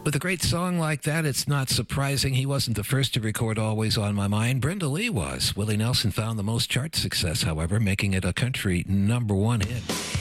With a great song like that, it's not surprising he wasn't the first to record Always on My Mind. Brenda Lee was. Willie Nelson found the most chart success, however, making it a country #1 hit.